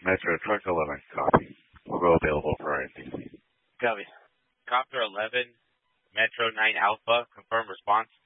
Metro Truck 11, copy. We'll go available for RNC. Copy. Copter 11, Metro 9 Alpha, confirm response.